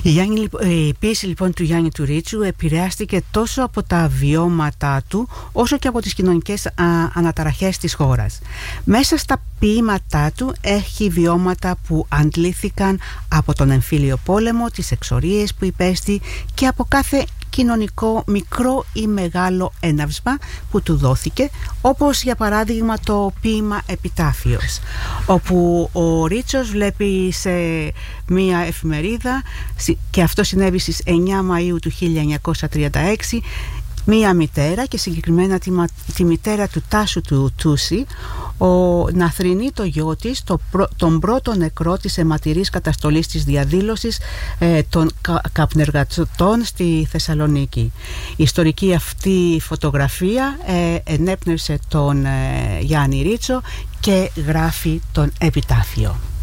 Η ποίηση λοιπόν του Γιάννη του Ρίτσου επηρεάστηκε τόσο από τα βιώματά του όσο και από τις κοινωνικές αναταραχές της χώρας. Μέσα στα ποίηματά του έχει βιώματα που αντλήθηκαν από τον εμφύλιο πόλεμο, τις εξορίες που υπέστη και από κάθε κοινωνικό μικρό ή μεγάλο έναυσμα που του δόθηκε, όπως για παράδειγμα το ποίημα Επιτάφιος, όπου ο Ρίτσος βλέπει σε μία εφημερίδα, και αυτό συνέβη στις 9 Μαΐου του 1936, μία μητέρα, και συγκεκριμένα τη μητέρα του Τάσου του Τούση, να θρηνεί το γιο της, τον πρώτο νεκρό της αιματηρής καταστολής της διαδήλωσης των καπνεργατών στη Θεσσαλονίκη. Η ιστορική αυτή φωτογραφία ενέπνευσε τον Γιάννη Ρίτσο και γράφει τον Επιτάφιο.